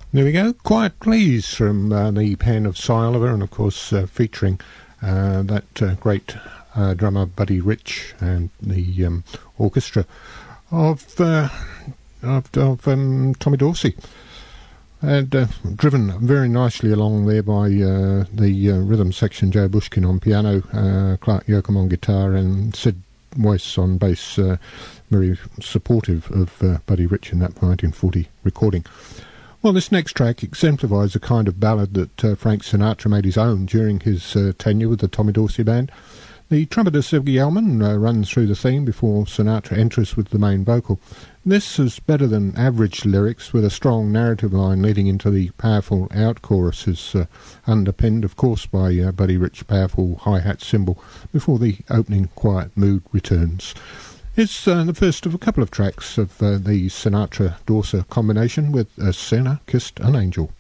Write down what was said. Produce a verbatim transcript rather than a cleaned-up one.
There we go. Quiet Please from uh, the pen of Cy Oliver, and of course uh, featuring uh, that uh, great uh, drummer Buddy Rich and the um, orchestra of, uh, of, of um, Tommy Dorsey. And uh, driven very nicely along there by uh, the uh, rhythm section, Joe Bushkin on piano, uh, Clark Yoakum on guitar, and Sid Weiss on bass, uh, very supportive of uh, Buddy Rich in that nineteen forty recording. Well, this next track exemplifies a kind of ballad that uh, Frank Sinatra made his own during his uh, tenure with the Tommy Dorsey Band. The trumpeter Silky Elman uh, runs through the theme before Sinatra enters with the main vocal. This is better than average lyrics, with a strong narrative line leading into the powerful out-choruses, uh, underpinned, of course, by uh, Buddy Rich's powerful hi-hat cymbal, before the opening quiet mood returns. It's uh, the first of a couple of tracks of uh, the Sinatra-Dorser combination with A Sinner Kissed an Angel.